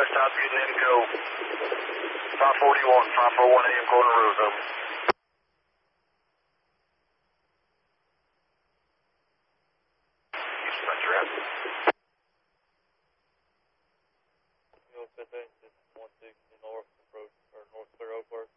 West House getting in, go. 541, 541 AM, corner road, over. Roger out. 15, 16 north approach, or north clear Oak Park.